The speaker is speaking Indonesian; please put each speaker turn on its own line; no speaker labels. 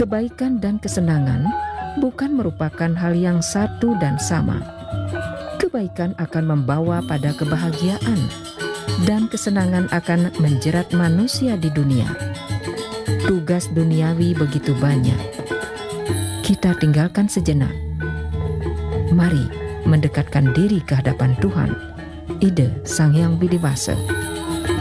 Kebaikan dan kesenangan bukan merupakan hal yang satu dan sama. Kebaikan akan membawa pada kebahagiaan, dan kesenangan akan menjerat manusia di dunia. Tugas duniawi begitu banyak. Kita tinggalkan sejenak. Mari mendekatkan diri ke hadapan Tuhan. Ide Sang Hyang Widi Wasa.